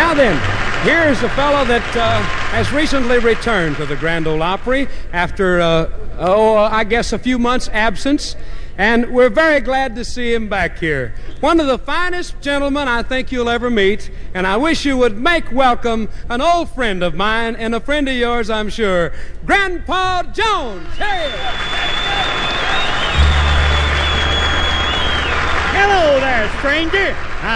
Now then, here's a fellow that has recently returned to the Grand Ole Opry after, I guess a few months' absence, and we're very glad to see him back here. One of the finest gentlemen I think you'll ever meet, and I wish you would make welcome an old friend of mine and a friend of yours, I'm sure, Grandpa Jones. Hey! Hello there, stranger.